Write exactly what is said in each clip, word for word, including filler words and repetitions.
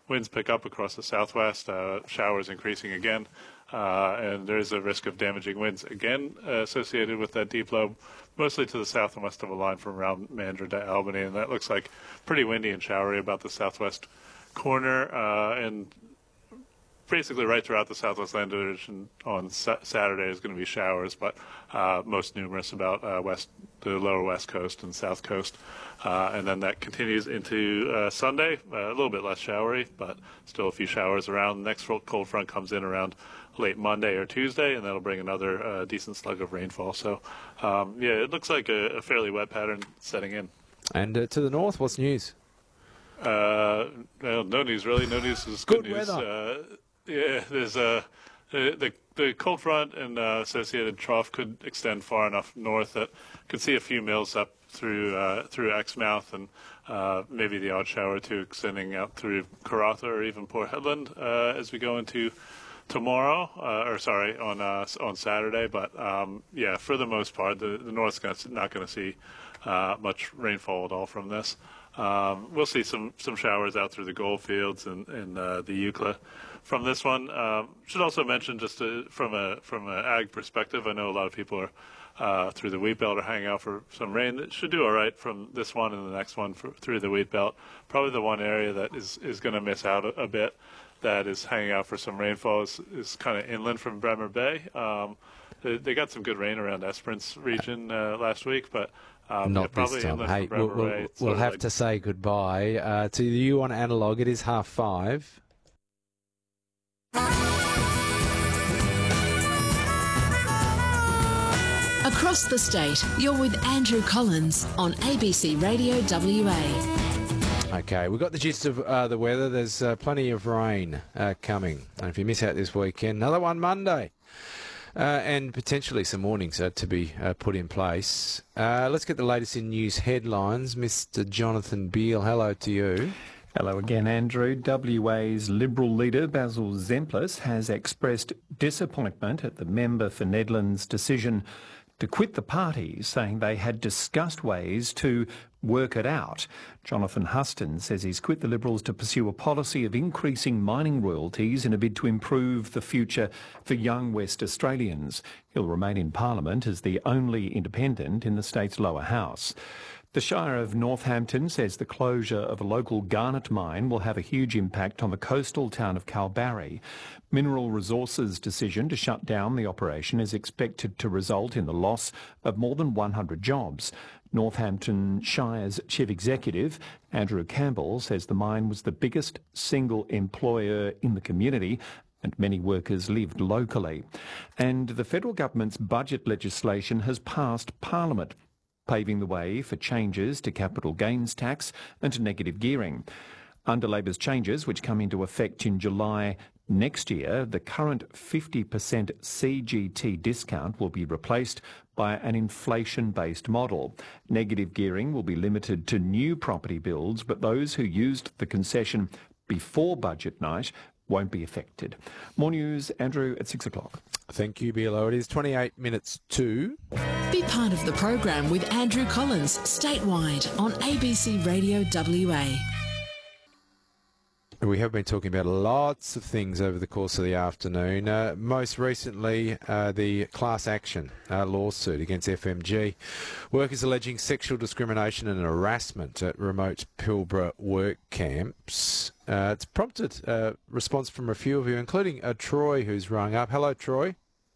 winds pick up across the southwest, uh, showers increasing again, uh, and there is a risk of damaging winds again uh, associated with that deep low, mostly to the south and west of a line from around Mandurah to Albany, and that looks like pretty windy and showery about the southwest corner, uh, and basically right throughout the Southwest Land Division on sa- Saturday is going to be showers, but uh, most numerous about uh, west, the lower west coast and south coast. Uh, and then that continues into uh, Sunday, uh, a little bit less showery, but still a few showers around. The next cold front comes in around late Monday or Tuesday, and that'll bring another uh, decent slug of rainfall. So, um, yeah, it looks like a, a fairly wet pattern setting in. And uh, to the north, what's news? Uh, well, no news, really. No news is good, Good news. weather. Uh, Yeah, there's a uh, the the cold front and uh, associated trough could extend far enough north that could see a few mils up through uh, through Exmouth and uh, maybe the odd shower or two extending out through Karratha or even Port Hedland uh, as we go into tomorrow, uh, or sorry, on uh, on Saturday. But um, yeah, for the most part, the the north's gonna, not going to see uh, much rainfall at all from this. Um, we'll see some, some showers out through the Goldfields and, and uh, the Eucla from this one. Um, should also mention, just to, from a from an ag perspective, I know a lot of people are uh, through the wheat belt are hanging out for some rain. It should do all right from this one and the next one for, through the wheat belt. Probably the one area that is, is going to miss out a, a bit, that is hanging out for some rainfall, is, is kind of inland from Bremer Bay. Um, they, they got some good rain around Esperance region uh, last week, but Um, Not yeah, this time. Hey, Bremer we'll, we'll, Bay, we'll have like... to say goodbye uh, to you on Analog. It is half five. Across the state, you're with Andrew Collins on A B C Radio W A. Okay, we've got the gist of uh, the weather. There's uh, plenty of rain uh, coming. And if you miss out this weekend, another one Monday. Uh, and potentially some warnings uh, to be uh, put in place. Uh, let's get the latest in news headlines. Mister Jonathan Beale, hello to you. Hello again, Andrew. W A's Liberal leader, Basil Zemplis, has expressed disappointment at the member for Nedland's decision to quit the party, saying they had discussed ways to work it out. Jonathan Huston says he's quit the Liberals to pursue a policy of increasing mining royalties in a bid to improve the future for young West Australians. He'll remain in Parliament as the only independent in the state's lower house. The Shire of Northampton says the closure of a local garnet mine will have a huge impact on the coastal town of Kalbarri. Mineral Resources' decision to shut down the operation is expected to result in the loss of more than one hundred jobs. Northampton Shire's Chief Executive, Andrew Campbell, says the mine was the biggest single employer in the community and many workers lived locally. And the federal government's budget legislation has passed Parliament, paving the way for changes to capital gains tax and to negative gearing. Under Labor's changes, which come into effect in July next year, the current fifty percent C G T discount will be replaced by an inflation-based model. Negative gearing will be limited to new property builds, but those who used the concession before budget night won't be affected. More news, Andrew, at six o'clock. Thank you, Bilo. It is twenty-eight minutes to... Be part of the program with Andrew Collins, statewide on A B C Radio W A. We have been talking about lots of things over the course of the afternoon. Uh, most recently, uh, the class action uh, lawsuit against F M G. Workers alleging sexual discrimination and harassment at remote Pilbara work camps. Uh, it's prompted a response from a few of you, including uh, Troy, who's rung up. Hello, Troy.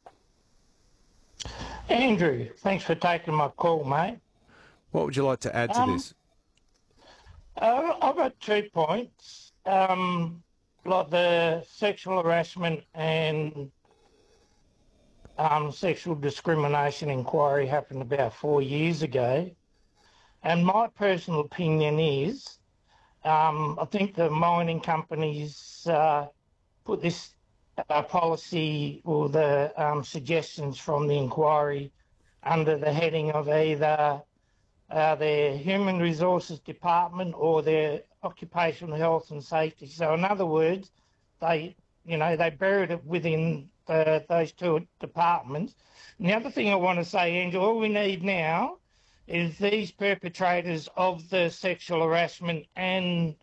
Andrew, thanks for taking my call, mate. What would you like to add to um, this? Uh, I've got two points. Um, like the sexual harassment and um, sexual discrimination inquiry happened about four years ago. And my personal opinion is, um, I think the mining companies uh, put this uh, policy or the um, suggestions from the inquiry under the heading of either uh, their Human Resources Department or their Occupational Health and Safety. So in other words, they, you know, they buried it within the, those two departments. And the other thing I want to say, Andrew, all we need now is these perpetrators of the sexual harassment and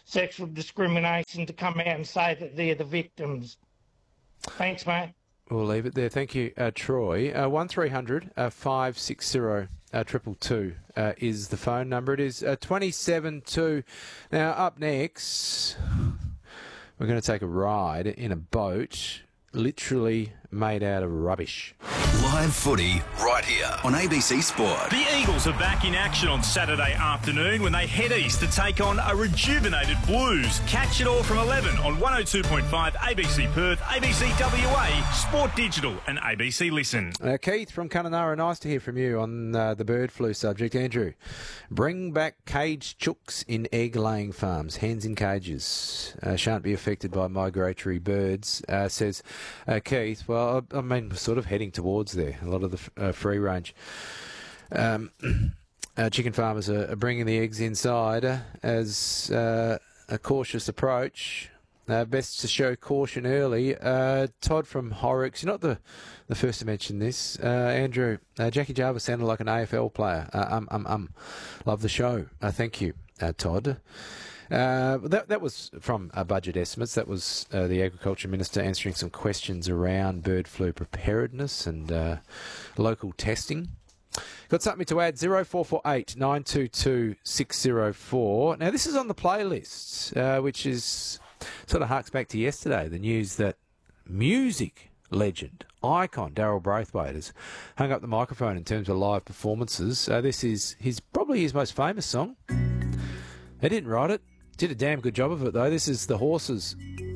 sexual discrimination to come out and say that they're the victims. Thanks, mate. We'll leave it there. Thank you, uh, Troy. Uh, one three hundred five six zero two two uh, is the phone number. It is uh, twenty-seven two. Now, up next, we're going to take a ride in a boat literally made out of rubbish. Live footy right here on A B C Sport. The Eagles are back in action on Saturday afternoon when they head east to take on a rejuvenated Blues. Catch it all from eleven on one oh two point five A B C Perth, A B C W A, Sport Digital and A B C Listen. Uh, Keith from Kununurra, nice to hear from you on uh, the bird flu subject. Andrew, bring back caged chooks in egg-laying farms. Hens in cages uh, shan't be affected by migratory birds, uh, says uh, Keith. Well, I, I mean, we're sort of heading towards there. A lot of the uh, free range um, uh, chicken farmers are, are bringing the eggs inside uh, as uh, a cautious approach. Uh, best to show caution early. Uh, Todd from Horrocks, you're not the, the first to mention this. Uh, Andrew, uh, Jackie Jarvis sounded like an A F L player. Uh, um, um, um. Love the show. Uh, thank you, uh, Todd. Uh, that that was from uh, budget estimates. That was uh, the Agriculture Minister answering some questions around bird flu preparedness and uh, local testing. Got something to add? zero four four eight nine two two six zero four. Now, this is on the playlist, uh, which is sort of harks back to yesterday, the news that music legend, icon, Daryl Braithwaite has hung up the microphone in terms of live performances. Uh, this is his probably his most famous song. They didn't write it. Did a damn good job of it, though. This is The Horses